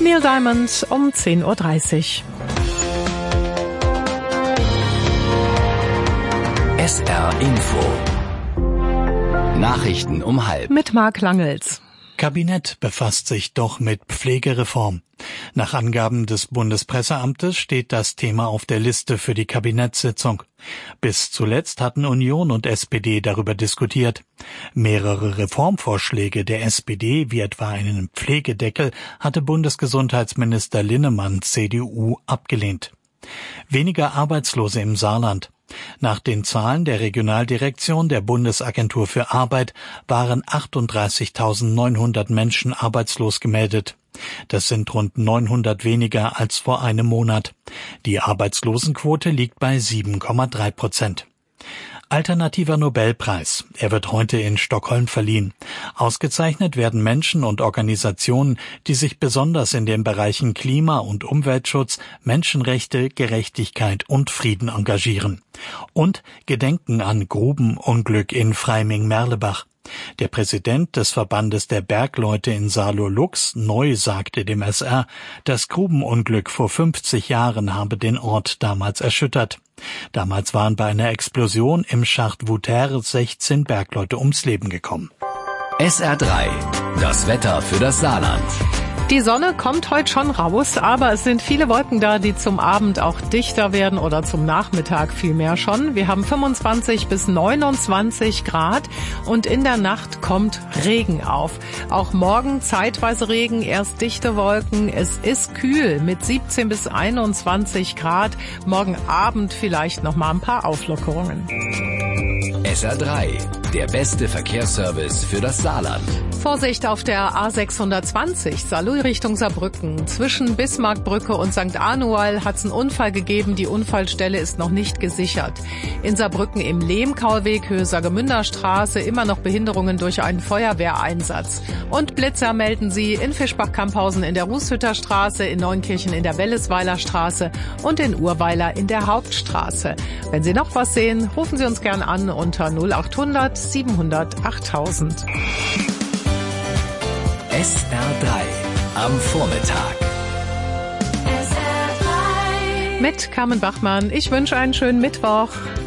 Neil Diamond um 10:30 Uhr. SR Info. Nachrichten um 12:30. Mit Marc Langels. Kabinett befasst sich doch mit Pflegereform. Nach Angaben des Bundespresseamtes steht das Thema auf der Liste für die Kabinettssitzung. Bis zuletzt hatten Union und SPD darüber diskutiert. Mehrere Reformvorschläge der SPD, wie etwa einen Pflegedeckel, hatte Bundesgesundheitsminister Linnemann, CDU, abgelehnt. Weniger Arbeitslose im Saarland. Nach den Zahlen der Regionaldirektion der Bundesagentur für Arbeit waren 38.900 Menschen arbeitslos gemeldet. Das sind rund 900 weniger als vor einem Monat. Die Arbeitslosenquote liegt bei 7,3%. Alternativer Nobelpreis. Er wird heute in Stockholm verliehen. Ausgezeichnet werden Menschen und Organisationen, die sich besonders in den Bereichen Klima- und Umweltschutz, Menschenrechte, Gerechtigkeit und Frieden engagieren. Und gedenken an Grubenunglück in Freiming-Merlebach. Der Präsident des Verbandes der Bergleute in Saarloup-Lux, Neu, sagte dem SR, das Grubenunglück vor 50 Jahren habe den Ort damals erschüttert. Damals waren bei einer Explosion im Schacht Voutaire 16 Bergleute ums Leben gekommen. SR3. Das Wetter für das Saarland. Die Sonne kommt heute schon raus, aber es sind viele Wolken da, die zum Abend auch dichter werden oder zum Nachmittag vielmehr schon. Wir haben 25 bis 29 Grad und in der Nacht kommt Regen auf. Auch morgen zeitweise Regen, erst dichte Wolken. Es ist kühl mit 17 bis 21 Grad. Morgen Abend vielleicht noch mal ein paar Auflockerungen. SR3. Der beste Verkehrsservice für das Saarland. Vorsicht auf der A620 Saarloup Richtung Saarbrücken. Zwischen Bismarckbrücke und St. Anual hat es einen Unfall gegeben. Die Unfallstelle ist noch nicht gesichert. In Saarbrücken im Lehmkaulweg, Höhe Saargemünder Straße, immer noch Behinderungen durch einen Feuerwehreinsatz. Und Blitzer melden sie in Fischbach-Kamphausen in der Rußhütter Straße, in Neunkirchen in der Wellesweiler Straße und in Urweiler in der Hauptstraße. Wenn Sie noch was sehen, rufen Sie uns gern an unter 0800 700 8000. SR3 am Vormittag. Mit Carmen Bachmann. Ich wünsche einen schönen Mittwoch.